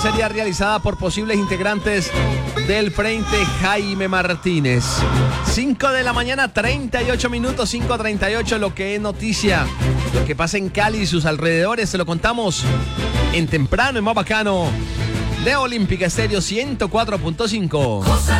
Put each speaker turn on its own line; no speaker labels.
sería realizada por posibles integrantes del Frente Jaime Martínez. 5 de la mañana, 38 minutos, 5:38, lo que es noticia, lo que pasa en Cali y sus alrededores, se lo contamos en temprano, en más bacano, de Olímpica Estéreo 104.5.